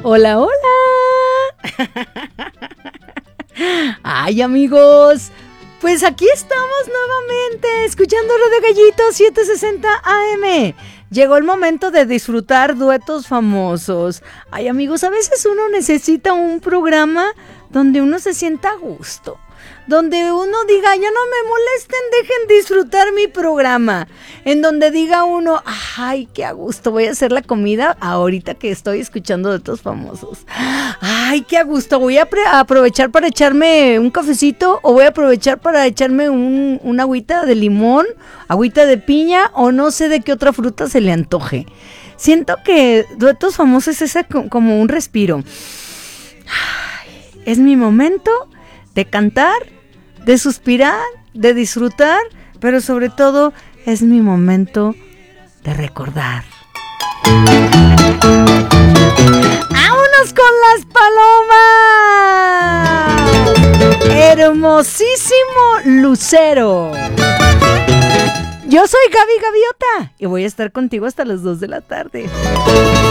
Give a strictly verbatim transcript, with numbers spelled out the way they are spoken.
Hola, hola. Ay, amigos, pues aquí estamos nuevamente escuchando Radio Gallito setecientos sesenta A M. Llegó el momento de disfrutar duetos famosos. Ay, amigos, a veces uno necesita un programa donde uno se sienta a gusto, donde uno diga, ya no me molesten, dejen disfrutar mi programa, en donde diga uno, ay, qué a gusto, voy a hacer la comida ahorita que estoy escuchando duetos famosos. Ay, qué a gusto, voy a, pre- a aprovechar para echarme un cafecito, o voy a aprovechar para echarme un, una agüita de limón, agüita de piña, o no sé de qué otra fruta se le antoje. Siento que duetos famosos es ese como un respiro. Ay, es mi momento de cantar, de suspirar, de disfrutar, pero sobre todo es mi momento de recordar. ¡Vámonos con las palomas! Hermosísimo lucero. Yo soy Gaby Gaviota y voy a estar contigo hasta las dos de la tarde.